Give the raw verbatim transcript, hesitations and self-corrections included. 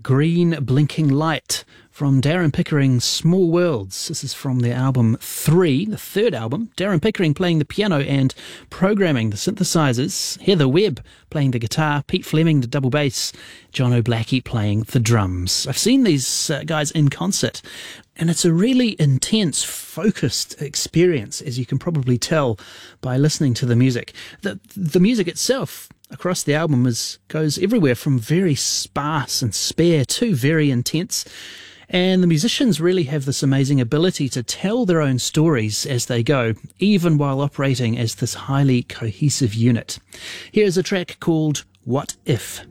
Green Blinking Light from Darren Pickering's Small Worlds. This is from their album three, the third album. Darren Pickering playing the piano and programming the synthesizers. Heather Webb playing the guitar. Pete Fleming the double bass. John O'Blackie playing the drums. I've seen these uh, guys in concert, and it's a really intense, focused experience, as you can probably tell by listening to the music. The, the music itself across the album is goes everywhere from very sparse and spare to very intense. And the musicians really have this amazing ability to tell their own stories as they go, even while operating as this highly cohesive unit. Here's a track called What If?